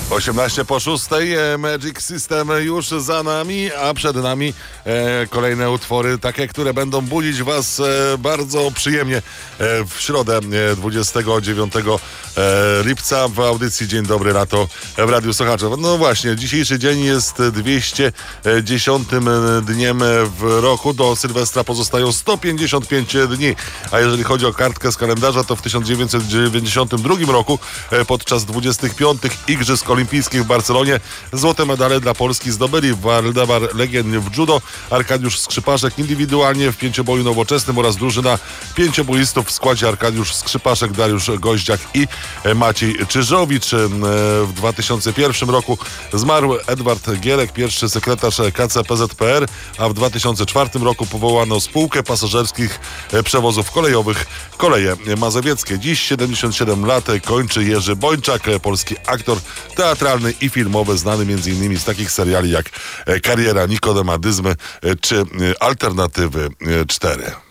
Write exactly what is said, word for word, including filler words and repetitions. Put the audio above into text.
osiemnaście po szóstej, Magic System już za nami, a przed nami e, kolejne utwory, takie, które będą budzić was e, bardzo przyjemnie e, w środę e, dwudziestego dziewiątego e, lipca w audycji Dzień Dobry Lato w Radiu Sochaczew. No właśnie, dzisiejszy dzień jest dwieście dziesiątym dniem w roku, do Sylwestra pozostają sto pięćdziesiąt pięć dni, a jeżeli chodzi o kartkę z kalendarza, to w tysiąc dziewięćset dziewięćdziesiątym drugim roku e, podczas dwudziestych piątych Igrzysk Olimpijskich w Barcelonie złote medale dla Polski zdobyli Waldemar Legien w judo, Arkadiusz Skrzypaszek indywidualnie w pięcioboju nowoczesnym oraz drużyna pięcioboistów w składzie Arkadiusz Skrzypaszek, Dariusz Goździak i Maciej Czyżowicz. W dwa tysiące pierwszym roku zmarł Edward Gierek, pierwszy sekretarz K C P Z P R, a w dwa tysiące czwartym roku powołano spółkę pasażerskich przewozów kolejowych Koleje Mazowieckie. Dziś siedemdziesiąt siedem lat kończy Jerzy Bończak, polski aktor teatralny i filmowy, znany m.in. z takich seriali jak Kariera, Nikodemadyzmy czy Alternatywy cztery.